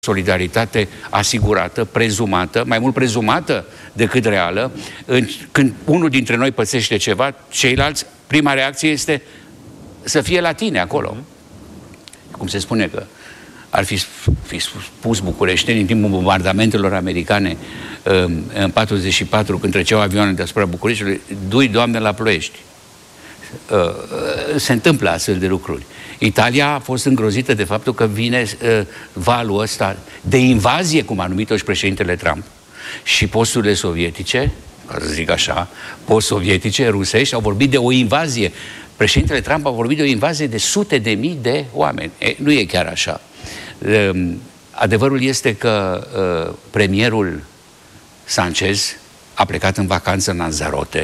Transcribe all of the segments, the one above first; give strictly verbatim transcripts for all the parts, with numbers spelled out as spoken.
solidaritate asigurată, prezumată, mai mult prezumată decât reală. Când unul dintre noi pățește ceva, ceilalți, prima reacție este să fie la tine acolo. Cum se spune că ar fi, fi spus bucureștenii în timpul bombardamentelor americane în patruzeci și patru, când treceau avioane deasupra Bucureștiului, du-i, Doamne, la Ploiești. Se întâmplă astfel de lucruri. Italia a fost îngrozită de faptul că vine uh, valul ăsta de invazie, cum a numit-o și președintele Trump, și posturile sovietice, ca să zic așa, post-sovietice, rusești, au vorbit de o invazie. Președintele Trump a vorbit de o invazie de sute de mii de oameni. E, nu e chiar așa. Uh, adevărul este că uh, premierul Sanchez a plecat în vacanță în Lanzarote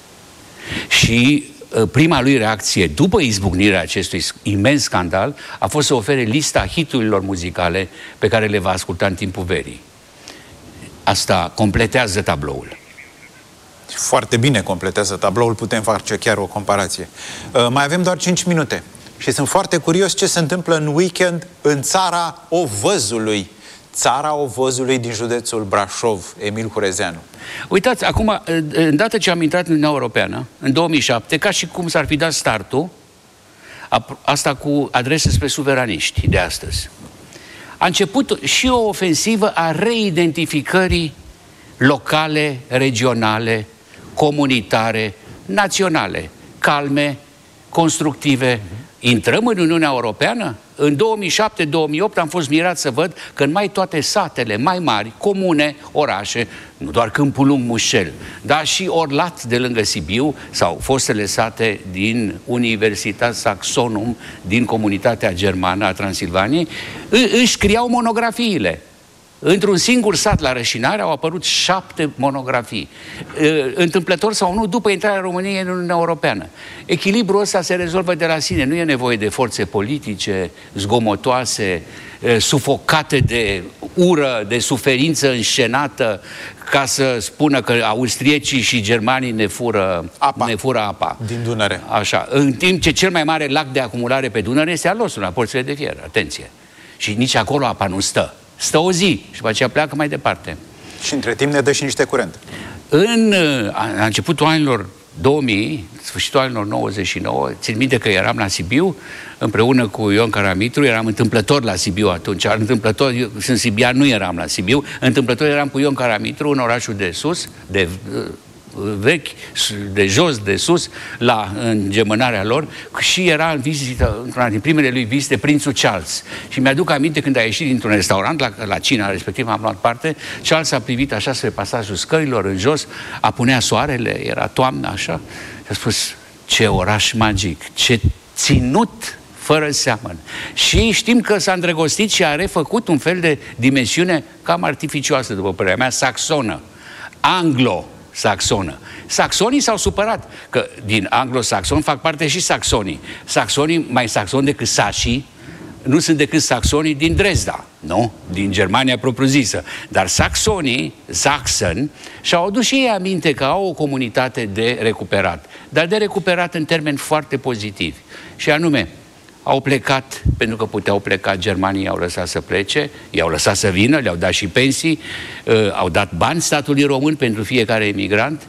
și prima lui reacție după izbucnirea acestui imens scandal a fost să ofere lista hiturilor muzicale pe care le va asculta în timpul verii. Asta completează tabloul. Foarte bine completează tabloul, putem face chiar o comparație. Uh, mai avem doar cinci minute și sunt foarte curios ce se întâmplă în weekend în țara Ovăzului. Țara Ovăzului din județul Brașov, Emil Hurezeanu. Uitați, acum, îndată ce am intrat în Uniunea Europeană, în două mii șapte, ca și cum s-ar fi dat startul, asta cu adrese spre suveraniști de astăzi, a început și o ofensivă a reidentificării locale, regionale, comunitare, naționale, calme, constructive. Intrăm în Uniunea Europeană? În două mii șapte două mii opt am fost mirat să văd că în mai toate satele mai mari, comune, orașe, nu doar Câmpul Lung, Mușel, dar și Orlat de lângă Sibiu sau fostele sate din Universitatea Saxonum, din comunitatea germană a Transilvaniei, își scriau monografiile. Într-un singur sat la Rășinare au apărut șapte monografii. Întâmplător sau nu, după intrarea României în Uniunea Europeană. Echilibrul ăsta se rezolvă de la sine. Nu e nevoie de forțe politice, zgomotoase, sufocate de ură, de suferință înșenată, ca să spună că austriecii și germanii ne fură apa, ne fură apa. Din Dunăre. Așa. În timp ce cel mai mare lac de acumulare pe Dunăre este al nostru, la Porțile de Fier. Atenție! Și nici acolo apa nu stă. Stă o zi și după aceea pleacă mai departe. Și între timp ne dă și niște curent. În a începutul anilor două mii, sfârșitul anilor nouăzeci și nouă, țin minte că eram la Sibiu împreună cu Ion Caramitru, eram întâmplător la Sibiu atunci, întâmplător, eu sunt sibian, nu eram la Sibiu, întâmplător eram cu Ion Caramitru în orașul de sus, de vechi, de jos, de sus, la îngemânarea lor, și era în vizită, într-una din primele lui vizite, prințul Charles. Și mi-aduc aminte când a ieșit dintr-un restaurant, la, la cina respectiv am luat parte, Charles a privit așa spre pasajul scărilor în jos, apunea soarele, era toamnă așa, și a spus: ce oraș magic, ce ținut fără seamăn. Și știm că s-a îndrăgostit și a refăcut un fel de dimensiune cam artificioasă, după părerea mea, saxonă, anglo saxonă. Saxonii s-au supărat că din anglo-saxon fac parte și saxonii. Saxonii, mai saxoni decât sașii, nu sunt decât saxonii din Dresda, nu? Din Germania propriu-zisă. Dar saxonii, Sachsen, și-au adus și ei aminte că au o comunitate de recuperat. Dar de recuperat în termeni foarte pozitivi. Și anume, au plecat, pentru că puteau pleca, germanii i-au lăsat să plece, i-au lăsat să vină, le-au dat și pensii, uh, au dat bani statului român pentru fiecare emigrant,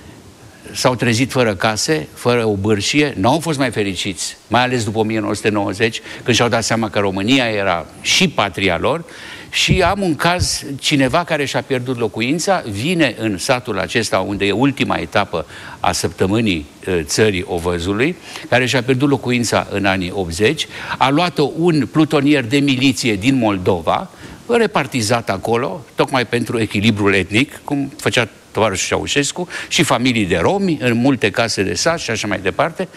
s-au trezit fără case, fără o bârșie, nu au fost mai fericiți, mai ales după o mie nouă sute nouăzeci, când și-au dat seama că România era și patria lor. Și am un caz, cineva care și-a pierdut locuința, vine în satul acesta, unde e ultima etapă a săptămânii țării Ovăzului, care și-a pierdut locuința în anii optzeci, a luat-o un plutonier de miliție din Moldova, repartizat acolo, tocmai pentru echilibrul etnic, cum făcea tovarășul Ceaușescu, și familii de romi, în multe case de sat și așa mai departe.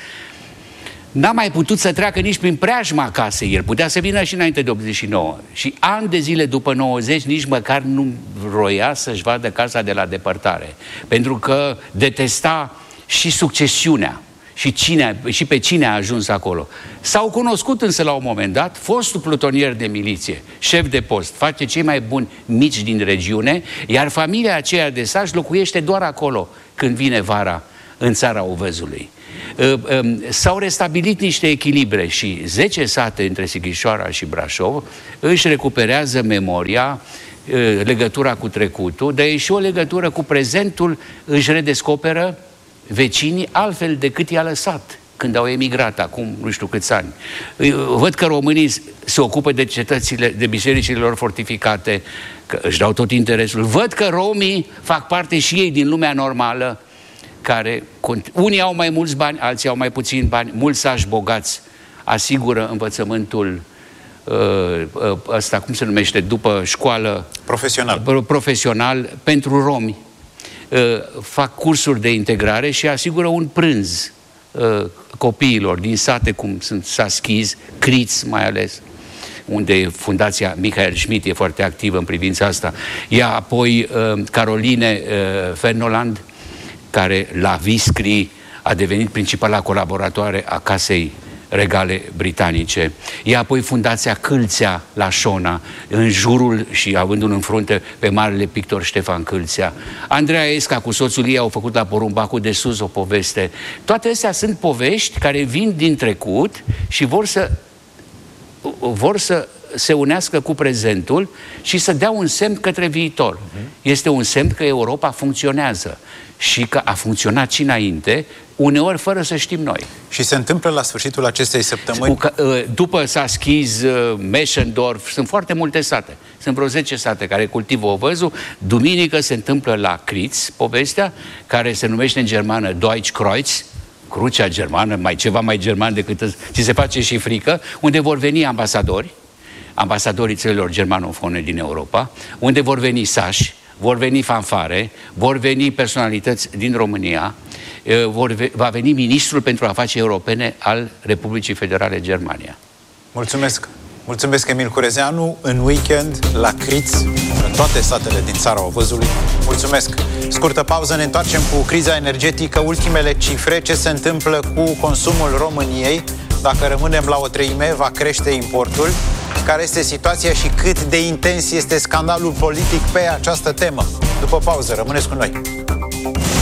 N-a mai putut să treacă nici prin preajma casei. El putea să vină și înainte de optzeci și nouă. Și ani de zile după nouăzeci, nici măcar nu vroia să-și vadă casa de la depărtare. Pentru că detesta și succesiunea. Și, cine, și pe cine a ajuns acolo. S-au cunoscut însă la un moment dat, fostul plutonier de miliție, șef de post, face cei mai buni mici din regiune, iar familia aceea de saci locuiește doar acolo când vine vara în țara Ovăzului. S-au restabilit niște echilibre și zece sate între Sighișoara și Brașov își recuperează memoria, legătura cu trecutul, dar e și o legătură cu prezentul, își redescoperă vecinii altfel decât i-a lăsat când au emigrat acum nu știu câți ani. Văd că românii se ocupă de cetățile, de bisericile lor fortificate, că își dau tot interesul. Văd că romii fac parte și ei din lumea normală, care unii au mai mulți bani, alții au mai puțini bani, mulți sași bogați asigură învățământul ăsta, cum se numește, după școală profesional, profesional pentru romi. Fac cursuri de integrare și asigură un prânz copiilor din sate cum sunt Saschiz, Criț mai ales, unde Fundația Michael Schmidt e foarte activă în privința asta. Ea apoi Caroline Fernoland, care la Viscri a devenit principala colaboratoare a Casei Regale Britanice. Ea apoi Fundația Câlțea la Șona, în jurul și avându-l în frunte pe marele pictor Ștefan Câlțea. Andreea Esca cu soțul ei au făcut la Porumbacul de Sus o poveste. Toate astea sunt povești care vin din trecut și vor să vor să se unească cu prezentul și să dea un semn către viitor. Uh-huh. Este un semn că Europa funcționează și că a funcționat și înainte, uneori fără să știm noi. Și se întâmplă la sfârșitul acestei săptămâni? După Saschiz, Meschendorf, sunt foarte multe sate. Sunt vreo zece sate care cultivă ovăzul. Duminică se întâmplă la Criț povestea, care se numește în germană Deutschkreuz, crucea germană, mai ceva mai german decât ți se face și frică, unde vor veni ambasadori, ambasadorii țărilor germanofone din Europa, unde vor veni sași, vor veni fanfare, vor veni personalități din România, vor, va veni ministrul pentru afaceri europene al Republicii Federale Germania. Mulțumesc! Mulțumesc, Emil Curezeanu, în weekend la Criț, în toate satele din țara Ovăzului. Mulțumesc! Scurtă pauză, ne întoarcem cu criza energetică, ultimele cifre, ce se întâmplă cu consumul României, dacă rămânem la o treime, va crește importul, care este situația și cât de intens este scandalul politic pe această temă. După pauză, rămâneți cu noi!